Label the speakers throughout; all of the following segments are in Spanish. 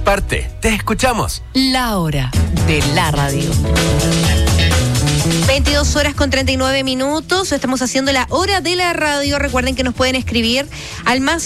Speaker 1: Parte, te escuchamos.
Speaker 2: La hora de la radio.
Speaker 3: 22 horas con 39 minutos. Estamos haciendo la hora de la radio. Recuerden que nos pueden escribir al más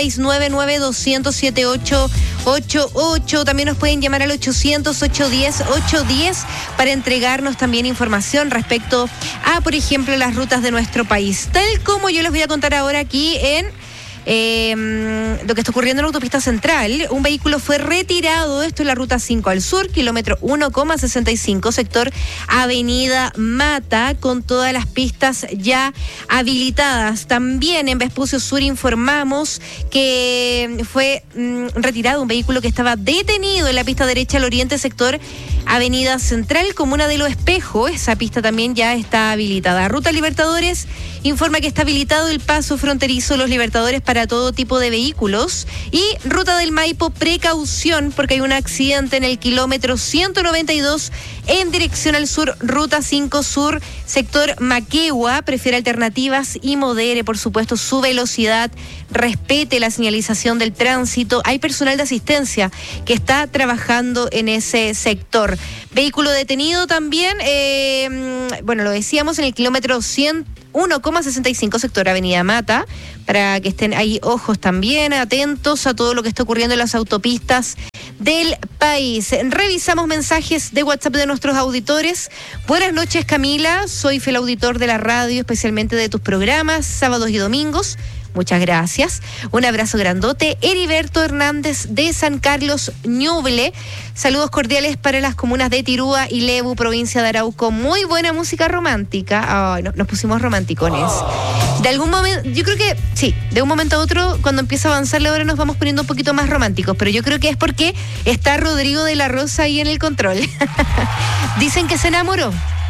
Speaker 3: 56992007888. También nos pueden llamar al 800-810-810 para entregarnos también información respecto a, por ejemplo, las rutas de nuestro país. Tal como yo les voy a contar ahora aquí en lo que está ocurriendo en la autopista central. Un vehículo fue retirado, esto es la ruta 5 al sur, kilómetro 1,65, sector Avenida Mata, con todas las pistas ya habilitadas. También en Vespucio Sur informamos que fue retirado un vehículo que estaba detenido en la pista derecha al oriente, sector Avenida Central, comuna de Los Espejos. Esa pista también ya está habilitada. Ruta Libertadores informa que está habilitado el paso fronterizo Los Libertadores para todo tipo de vehículos. Y Ruta del Maipo, precaución porque hay un accidente en el kilómetro 192 en dirección al sur, ruta 5 sur, sector Maquegua. Prefiere alternativas y modere, por supuesto, su velocidad, respete la señalización del tránsito. Hay personal de asistencia que está trabajando en ese sector. Vehículo detenido también, lo decíamos, en el kilómetro 1,65, sector Avenida Mata, para que estén ahí ojos también, atentos a todo lo que está ocurriendo en las autopistas del país. Revisamos mensajes de WhatsApp de nuestros auditores. Buenas noches, Camila, soy fiel auditor de la radio, especialmente de tus programas, sábados y domingos. Muchas gracias. Un abrazo grandote. Heriberto Hernández de San Carlos Ñuble. Saludos cordiales para las comunas de Tirúa y Lebu, provincia de Arauco. Muy buena música romántica. Ay, no, nos pusimos romanticones. De algún momento, yo creo que sí, de un momento a otro, cuando empieza a avanzar la hora, nos vamos poniendo un poquito más románticos. Pero yo creo que es porque está Rodrigo de la Rosa ahí en el control. Dicen que se enamoró.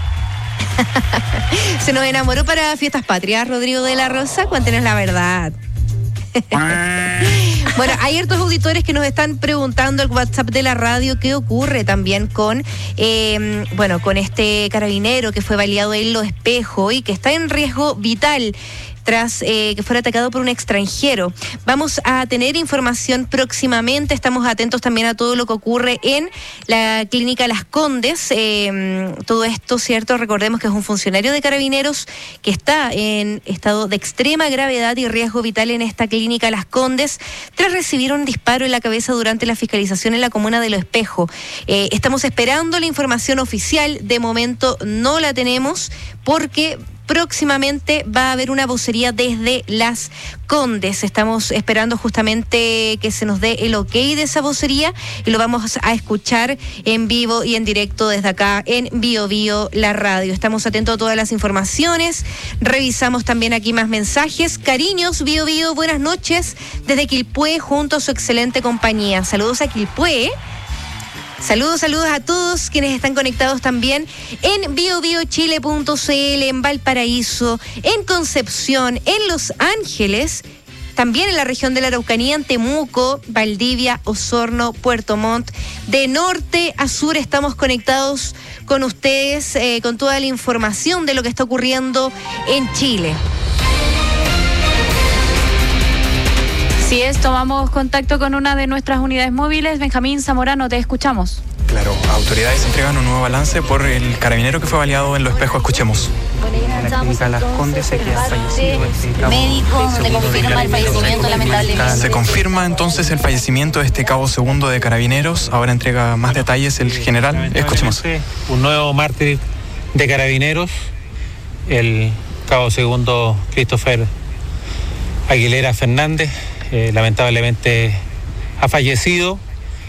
Speaker 3: Se nos enamoró para Fiestas Patrias, Rodrigo de la Rosa. Cuéntenos la verdad. Bueno, hay hartos auditores que nos están preguntando al WhatsApp de la radio qué ocurre también con con este carabinero que fue baleado en Los Espejos y que está en riesgo vital tras que fuera atacado por un extranjero. Vamos a tener información próximamente. Estamos atentos también a todo lo que ocurre en la clínica Las Condes. Todo esto, ¿cierto? Recordemos que es un funcionario de Carabineros que está en estado de extrema gravedad y riesgo vital en esta clínica Las Condes tras recibir un disparo en la cabeza durante la fiscalización en la comuna de Los Espejos. Estamos esperando la información oficial. De momento no la tenemos porque próximamente va a haber una vocería desde Las Condes. Estamos esperando justamente que se nos dé el ok de esa vocería y lo vamos a escuchar en vivo y en directo desde acá en Bio Bio, la radio. Estamos atentos a todas las informaciones. Revisamos también aquí más mensajes. Cariños, Bio Bio, buenas noches desde Quilpué junto a su excelente compañía. Saludos a Quilpué. Saludos a todos quienes están conectados también en biobiochile.cl, en Valparaíso, en Concepción, en Los Ángeles, también en la región de la Araucanía, en Temuco, Valdivia, Osorno, Puerto Montt. De norte a sur estamos conectados con ustedes, con toda la información de lo que está ocurriendo en Chile.
Speaker 4: Así es, tomamos contacto con una de nuestras unidades móviles. Benjamín Zamorano, te escuchamos.
Speaker 5: Claro, autoridades entregan un nuevo balance por el carabinero que fue baleado en Los Espejos. Escuchemos.
Speaker 6: En la clínica Las Condes se queda fallecido.
Speaker 7: Médico, se confirma el fallecimiento, lamentablemente.
Speaker 5: Se confirma entonces el fallecimiento de este cabo segundo de Carabineros. Ahora entrega más detalles el general. Escuchemos.
Speaker 6: Un nuevo mártir de Carabineros, el cabo segundo Christopher Aguilera Fernández. Lamentablemente ha fallecido.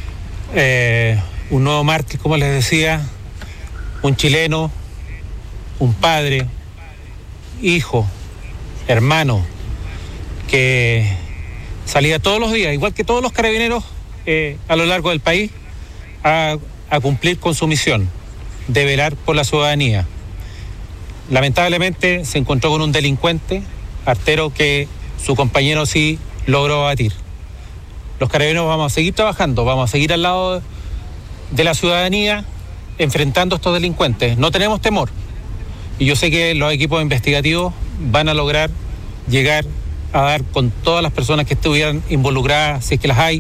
Speaker 6: Un nuevo mártir, como les decía, un chileno, un padre, hijo, hermano, que salía todos los días, igual que todos los carabineros a lo largo del país, a cumplir con su misión de velar por la ciudadanía. Lamentablemente se encontró con un delincuente, artero, que su compañero sí logró abatir. Los carabineros vamos a seguir trabajando, vamos a seguir al lado de la ciudadanía enfrentando a estos delincuentes. No tenemos temor. Y yo sé que los equipos investigativos van a lograr llegar a dar con todas las personas que estuvieran involucradas, si es que las hay,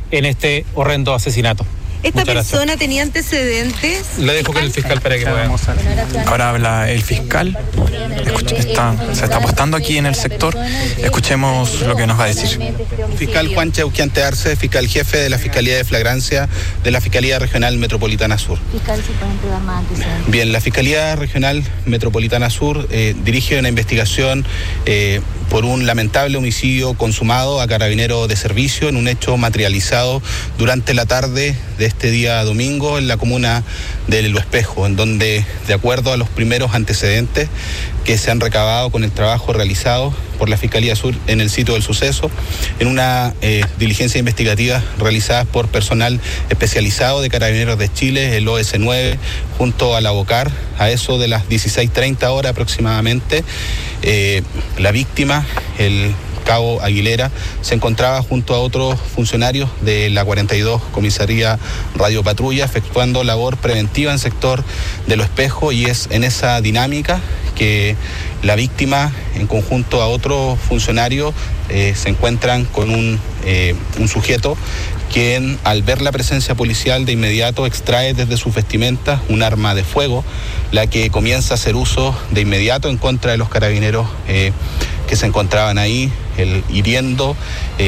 Speaker 6: en este horrendo asesinato.
Speaker 3: ¿Esta
Speaker 6: Muchas
Speaker 3: persona
Speaker 6: gracias.
Speaker 3: tenía antecedentes?
Speaker 6: Le dejo con el fiscal para que pueda.
Speaker 5: Ahora habla el fiscal. Se está apostando aquí en el sector. Escuchemos lo que nos va a decir.
Speaker 8: Fiscal Juan Cheuquiante Arce, fiscal jefe de la Fiscalía de Flagrancia de la Fiscalía Regional Metropolitana Sur.
Speaker 7: Fiscal, ¿se pueden entregar más antecedentes?
Speaker 8: Bien, la Fiscalía Regional Metropolitana Sur dirige una investigación por un lamentable homicidio consumado a carabinero de servicio en un hecho materializado durante la tarde de este día domingo en la comuna de Lo Espejo, en donde, de acuerdo a los primeros antecedentes que se han recabado con el trabajo realizado por la Fiscalía Sur en el sitio del suceso, en una diligencia investigativa realizada por personal especializado de Carabineros de Chile, el OS9, junto a la BOCAR, a eso de las 16:30 horas aproximadamente, la víctima, el cabo Aguilera, se encontraba junto a otros funcionarios de la 42 Comisaría Radio Patrulla efectuando labor preventiva en sector de Lo Espejo, y es en esa dinámica que la víctima, en conjunto a otros funcionarios, se encuentran con un sujeto quien, al ver la presencia policial, de inmediato extrae desde sus vestimentas un arma de fuego, la que comienza a hacer uso de inmediato en contra de los carabineros que se encontraban ahí, hiriendo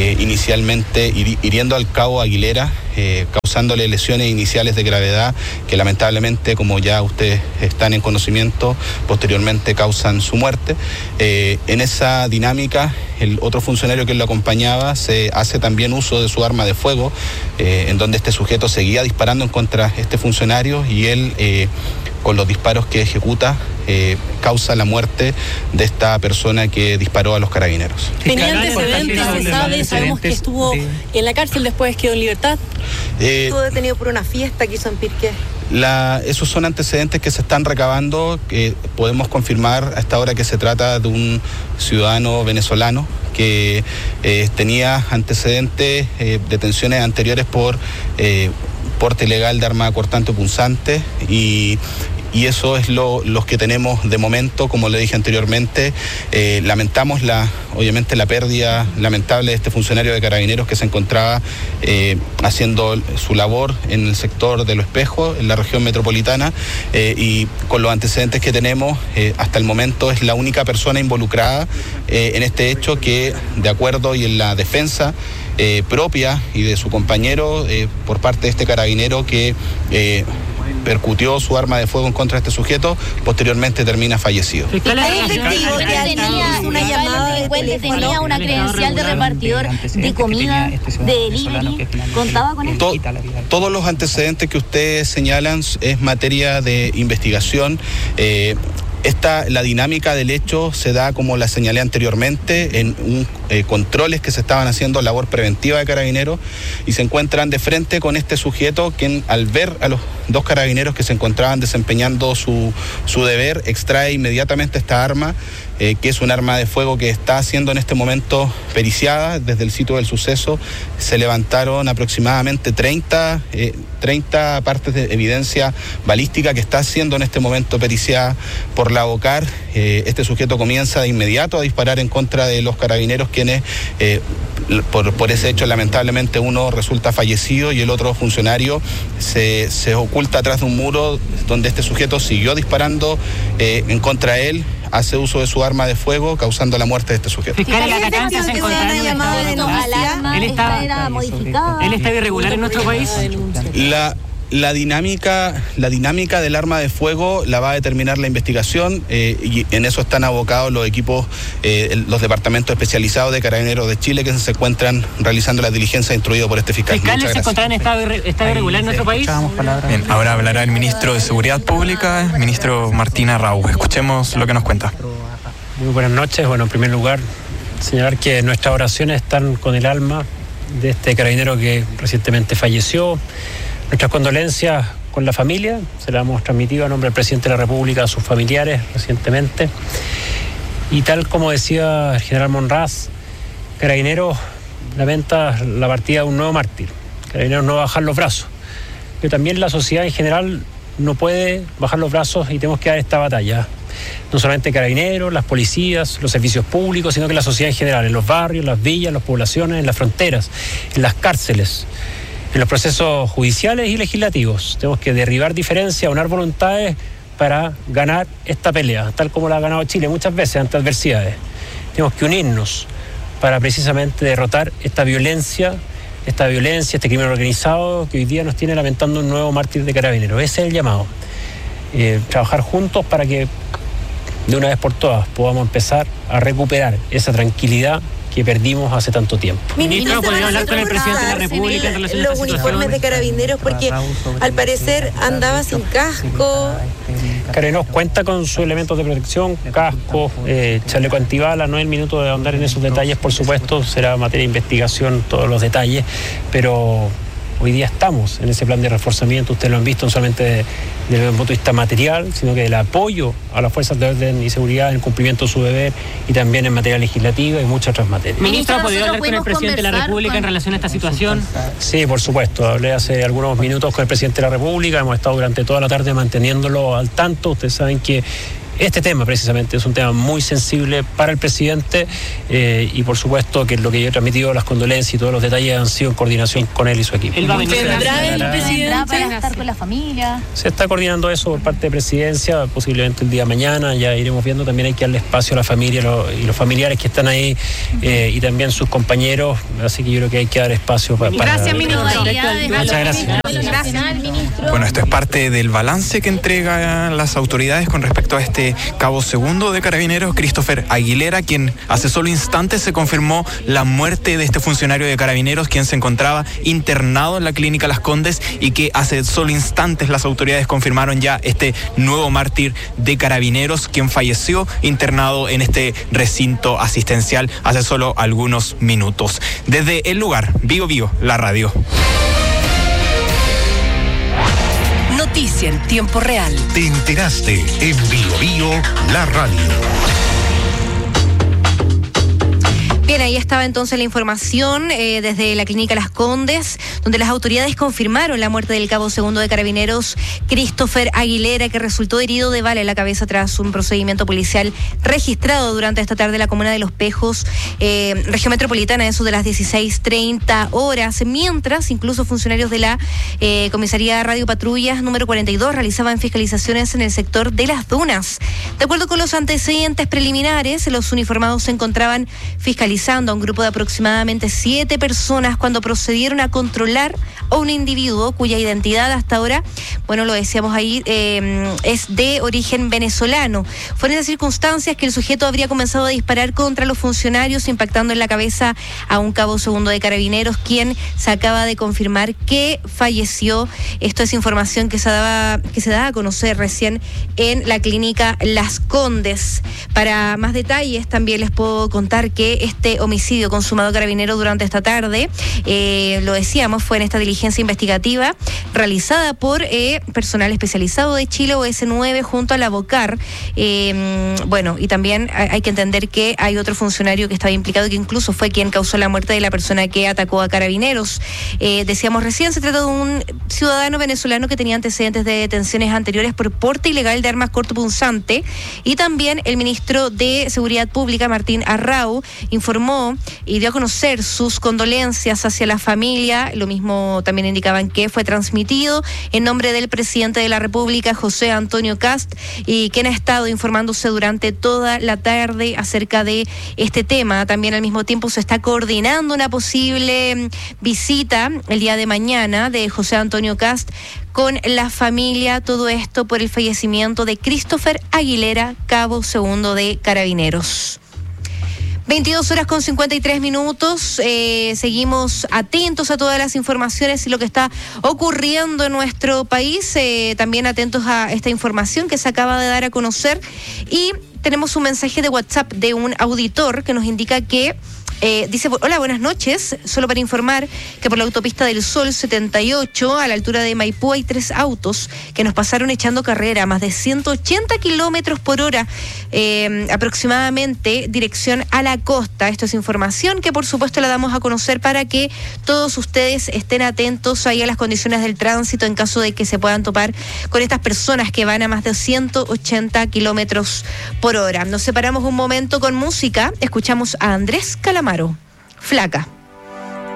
Speaker 8: al cabo Aguilera, causándole lesiones iniciales de gravedad que lamentablemente, como ya ustedes están en conocimiento, posteriormente causan su muerte. En esa dinámica, el otro funcionario que lo acompañaba se hace también uso de su arma de fuego, en donde este sujeto seguía disparando en contra de este funcionario, y él, con los disparos que ejecuta, causa la muerte de esta persona que disparó a los carabineros.
Speaker 9: ¿Tenía antecedentes? ¿Se sabe? Sabemos que estuvo en la cárcel, después quedó en libertad.
Speaker 3: Estuvo detenido por una fiesta que hizo en Pirqué.
Speaker 8: Esos son antecedentes que se están recabando, que podemos confirmar a esta hora que se trata de un ciudadano venezolano que tenía antecedentes, detenciones anteriores por porte ilegal de arma cortante o punzante, y eso es los que tenemos de momento. Como le dije anteriormente, lamentamos obviamente la pérdida lamentable de este funcionario de Carabineros que se encontraba haciendo su labor en el sector de Lo Espejo, en la región metropolitana, y con los antecedentes que tenemos, hasta el momento es la única persona involucrada en este hecho que, de acuerdo y en la defensa propia y de su compañero, por parte de este carabinero que percutió su arma de fuego en contra de este sujeto, posteriormente termina fallecido.
Speaker 7: ¿El delincuente tenía una credencial de repartidor de comida, de delivery? ¿Contaba con esto?
Speaker 8: Todos los antecedentes que ustedes señalan es materia de investigación. La dinámica del hecho se da, como la señalé anteriormente, en controles que se estaban haciendo, labor preventiva de Carabineros, y se encuentran de frente con este sujeto quien, al ver a los dos carabineros que se encontraban desempeñando su deber, extrae inmediatamente esta arma, que es un arma de fuego que está siendo en este momento periciada. Desde el sitio del suceso se levantaron aproximadamente 30 partes de evidencia balística que está siendo en este momento periciada por la BOCAR. Este sujeto comienza de inmediato a disparar en contra de los carabineros, quienes por ese hecho lamentablemente uno resulta fallecido y el otro funcionario se oculta atrás de un muro, donde este sujeto siguió disparando en contra de él, hace uso de su arma de fuego, causando la muerte de este sujeto.
Speaker 9: Fiscal, el atacante se encontraba en llamada de denuncia. ¿Él está irregular en nuestro país?
Speaker 8: La dinámica del arma de fuego la va a determinar la investigación, y en eso están abocados los equipos, los departamentos especializados de Carabineros de Chile, que se encuentran realizando las diligencias instruidas por este fiscal.
Speaker 9: ¿Fiscales se encontraban en estado irregular en nuestro país?
Speaker 5: Bien, ahora hablará el ministro de Seguridad Pública, el ministro Martín Arrau. Escuchemos lo que nos cuenta.
Speaker 10: Muy buenas noches. Bueno, en primer lugar, señalar que nuestras oraciones están con el alma de este carabinero que recientemente falleció. Nuestras condolencias con la familia, se la hemos transmitido a nombre del presidente de la República a sus familiares recientemente. Y tal como decía el general Monraz, Carabineros lamenta la partida de un nuevo mártir. Carabineros no va a bajar los brazos. Pero también la sociedad en general no puede bajar los brazos y tenemos que dar esta batalla. no solamente Carabineros, las policías, los servicios públicos, sino que la sociedad en general, en los barrios, las villas, las poblaciones, en las fronteras, en las cárceles, en los procesos judiciales y legislativos. Tenemos que derribar diferencias, unar voluntades para ganar esta pelea, tal como la ha ganado Chile muchas veces ante adversidades. Tenemos que unirnos para precisamente derrotar esta violencia, este crimen organizado que hoy día nos tiene lamentando un nuevo mártir de Carabineros. Ese es el llamado. Trabajar juntos para que de una vez por todas podamos empezar a recuperar esa tranquilidad que perdimos hace tanto tiempo.
Speaker 9: Ministro, ¿podría hablar con el presidente de la República en relación a esta situación?
Speaker 11: Los uniformes de Carabineros, porque al parecer andaba sin casco.
Speaker 10: Carabineros cuenta con sus elementos de protección, casco, chaleco antibala. No es el minuto de ahondar en esos detalles, por supuesto, será materia de investigación todos los detalles, pero hoy día estamos en ese plan de reforzamiento. Ustedes lo han visto no solamente desde el punto de vista material, sino que del apoyo a las fuerzas de orden y seguridad en el cumplimiento de su deber y también en materia legislativa y muchas otras materias.
Speaker 9: Ministro, ¿ha podido hablar con el presidente de la República en relación a esta situación?
Speaker 10: Sí, por supuesto. Hablé hace algunos minutos con el presidente de la República. Hemos estado durante toda la tarde manteniéndolo al tanto. Ustedes saben que este tema precisamente es un tema muy sensible para el presidente y por supuesto que lo que yo he transmitido, las condolencias y todos los detalles han sido en coordinación con él y su equipo.
Speaker 9: ¿Él va a venir
Speaker 7: el presidente para estar con la familia?
Speaker 10: Se está coordinando eso por parte de Presidencia, posiblemente el día de mañana, ya iremos viendo. También hay que darle espacio a la familia y los familiares que están ahí y también sus compañeros, así que yo creo que hay que dar espacio para...
Speaker 3: Gracias, ministro.
Speaker 10: Muchas gracias.
Speaker 5: Bueno, esto es parte del balance que entregan las autoridades con respecto a este cabo segundo de Carabineros, Christopher Aguilera, quien hace solo instantes se confirmó la muerte de este funcionario de Carabineros, quien se encontraba internado en la clínica Las Condes y que hace solo instantes las autoridades confirmaron ya este nuevo mártir de Carabineros, quien falleció internado en este recinto asistencial hace solo algunos minutos. Desde el lugar, Bio Bio, la radio.
Speaker 2: Noticia en tiempo real.
Speaker 12: Te enteraste en Bio Bio, la radio.
Speaker 3: Bien, ahí estaba entonces la información desde la clínica Las Condes, donde las autoridades confirmaron la muerte del cabo segundo de Carabineros, Christopher Aguilera, que resultó herido de bala en la cabeza tras un procedimiento policial registrado durante esta tarde en la comuna de Los Pejos, región metropolitana, eso de las 16:30 horas, mientras incluso funcionarios de la Comisaría Radio Patrullas número 42 realizaban fiscalizaciones en el sector de Las Dunas. De acuerdo con los antecedentes preliminares, los uniformados se encontraban fiscalizando a un grupo de aproximadamente 7 personas cuando procedieron a controlar a un individuo cuya identidad hasta ahora, bueno, lo decíamos ahí, es de origen venezolano. Fue en esas circunstancias que el sujeto habría comenzado a disparar contra los funcionarios, impactando en la cabeza a un cabo segundo de Carabineros, quien se acaba de confirmar que falleció. Esto es información que se da a conocer recién en la clínica Las Condes. Para más detalles también les puedo contar que este homicidio consumado a Carabineros durante esta tarde, lo decíamos, fue en esta diligencia investigativa realizada por personal especializado de Chile OS9 junto a la BOCAR. Bueno, y también hay que entender que hay otro funcionario que estaba implicado, que incluso fue quien causó la muerte de la persona que atacó a Carabineros. Decíamos recién, se trata de un ciudadano venezolano que tenía antecedentes de detenciones anteriores por porte ilegal de armas cortopunzante, y también el ministro de Seguridad Pública, Martín Arrau, informó y dio a conocer sus condolencias hacia la familia. Lo mismo también indicaban que fue transmitido en nombre del presidente de la República, José Antonio Kast, y quien ha estado informándose durante toda la tarde acerca de este tema. También al mismo tiempo se está coordinando una posible visita el día de mañana de José Antonio Kast con la familia, todo esto por el fallecimiento de Christopher Aguilera, cabo segundo de Carabineros. 22:53. Seguimos atentos a todas las informaciones y lo que está ocurriendo en nuestro país. También atentos a esta información que se acaba de dar a conocer. Y tenemos un mensaje de WhatsApp de un auditor que nos indica que Dice, hola, buenas noches. Solo para informar que por la autopista del Sol 78, a la altura de Maipú, hay 3 autos que nos pasaron echando carrera a más de 180 kilómetros por hora, aproximadamente, dirección a la costa. Esto es información que, por supuesto, la damos a conocer para que todos ustedes estén atentos ahí a las condiciones del tránsito en caso de que se puedan topar con estas personas que van a más de 180 kilómetros por hora. Nos separamos un momento con música. Escuchamos a Andrés Calamaro, Flaca.